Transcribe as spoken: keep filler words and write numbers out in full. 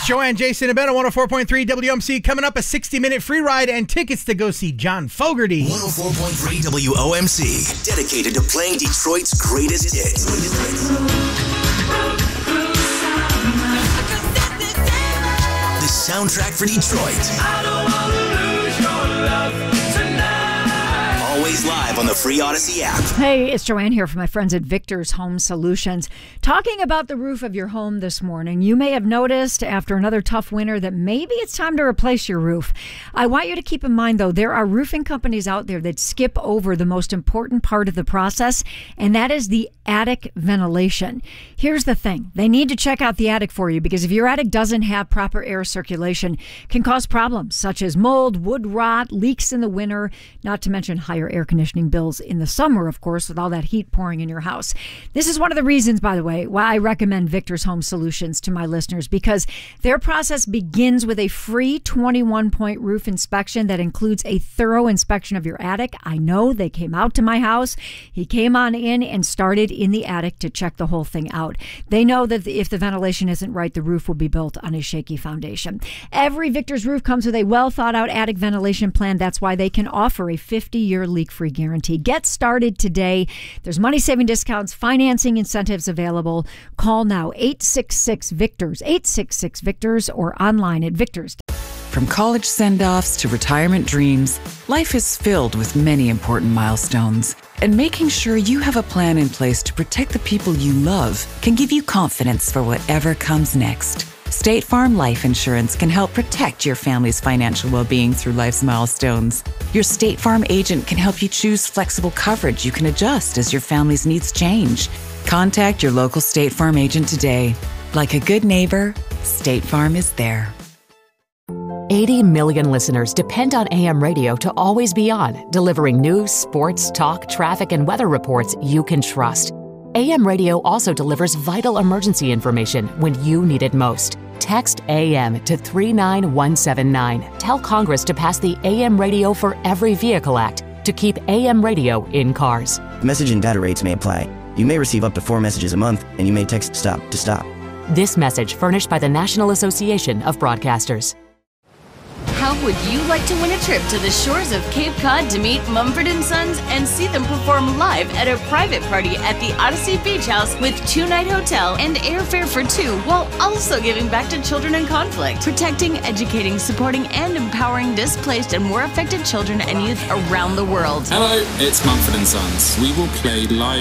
Joanne, Jason, and Ben on one oh four point three W M C. Coming up, a sixty-minute free ride and tickets to go see John Fogerty. one oh four point three W O M C, dedicated to playing Detroit's greatest hits. The soundtrack for Detroit. I don't want to lose your love tonight. Always live on the free Odyssey app. Hey, it's Joanne here from my friends at Victor's Home Solutions. Talking about the roof of your home this morning, you may have noticed after another tough winter that maybe it's time to replace your roof. I want you to keep in mind, though, there are roofing companies out there that skip over the most important part of the process, and that is the attic ventilation. Here's the thing. They need to check out the attic for you because if your attic doesn't have proper air circulation, it can cause problems such as mold, wood rot, leaks in the winter, not to mention higher air conditioning bills in the summer, of course, with all that heat pouring in your house. This is one of the reasons, by the way, why I recommend Victor's Home Solutions to my listeners, because their process begins with a free twenty-one point roof inspection that includes a thorough inspection of your attic. I know they came out to my house. He came on in and started in the attic to check the whole thing out. They know that if the ventilation isn't right, the roof will be built on a shaky foundation. Every Victor's roof comes with a well thought out attic ventilation plan. That's why they can offer a fifty-year leak-free guarantee. Get started today. There's money-saving discounts, financing incentives available. Call now, eight six six Victors, eight six six Victors, or online at Victors. From college send-offs to retirement dreams, life is filled with many important milestones. And making sure you have a plan in place to protect the people you love can give you confidence for whatever comes next. State Farm Life Insurance can help protect your family's financial well-being through life's milestones. Your State Farm agent can help you choose flexible coverage you can adjust as your family's needs change. Contact your local State Farm agent today. Like a good neighbor, State Farm is there. eighty million listeners depend on A M radio to always be on, delivering news, sports, talk, traffic, and weather reports you can trust. A M radio also delivers vital emergency information when you need it most. Text A M to three nine one seven nine. Tell Congress to pass the A M Radio for Every Vehicle Act to keep A M radio in cars. Message and data rates may apply. You may receive up to four messages a month, and you may text STOP to stop. This message furnished by the National Association of Broadcasters. How would you like to win a trip to the shores of Cape Cod to meet Mumford and Sons and see them perform live at a private party at the Odyssey Beach House with two-night hotel and airfare for two, while also giving back to children in conflict, protecting, educating, supporting, and empowering displaced and war-affected children and youth around the world? Hello, it's Mumford and Sons. We will play live